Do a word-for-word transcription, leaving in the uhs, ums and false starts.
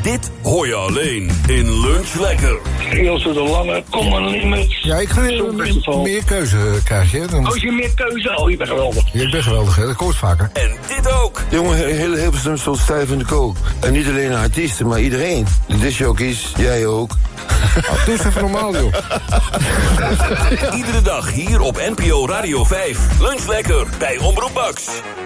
Dit hoor je alleen in Lunch Lekker. Ilse de Lange, Common Limits. Ja, ik ga meer, meer keuze krijgen. Dan... Als je meer keuze, oh, je bent geweldig. Je bent geweldig, hè? Dat komt vaker. En dit ook. Jongen, heel Hilversum stond stijf in de kook. En niet alleen de artiesten, maar iedereen. De discjockeys, jij ook. Oh, doe eens even normaal, joh. Iedere dag hier op N P O Radio vijf. Lunch Lekker bij Omroep Max.